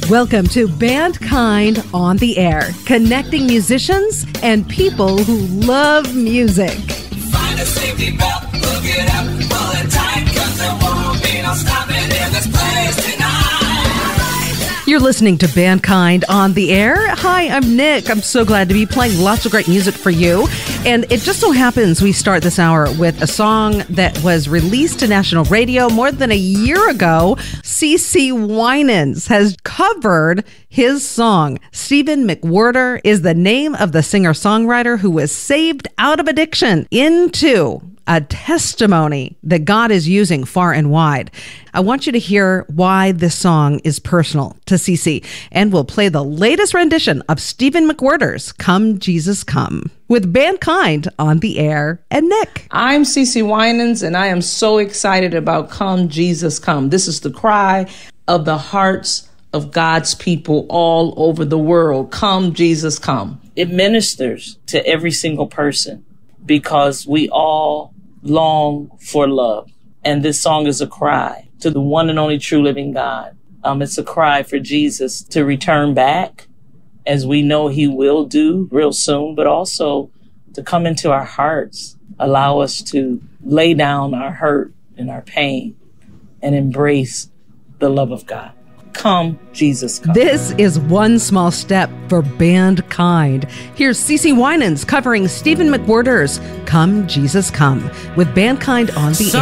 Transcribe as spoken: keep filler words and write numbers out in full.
Welcome to Bandkind on the Air, connecting musicians and people who love music. Find a safety belt, hook it up, pull it tight, 'cause there won't be no stopping in this place tonight. You're listening to Bandkind on the Air. Hi, I'm Nick. I'm so glad to be playing lots of great music for you. And it just so happens we start this hour with a song that was released to national radio more than a year ago. CeCe Winans has covered his song. Stephen McWhorter is the name of the singer-songwriter who was saved out of addiction into a testimony that God is using far and wide. I want you to hear why this song is personal to CeCe, and we'll play the latest rendition of Stephen McWhorter's Come Jesus Come with Bandkind on the Air and Nick. I'm CeCe Winans, and I am so excited about Come Jesus Come. This is the cry of the hearts of God's people all over the world. Come Jesus Come. It ministers to every single person because we all long for love. And this song is a cry to the one and only true living God. Um, it's a cry for Jesus to return back, as we know he will do real soon, but also to come into our hearts, allow us to lay down our hurt and our pain and embrace the love of God. Come, Jesus, come. This is one small step for Bandkind. Here's CeCe Winans covering Stephen McWhorter's Come Jesus Come with Bandkind on the Air.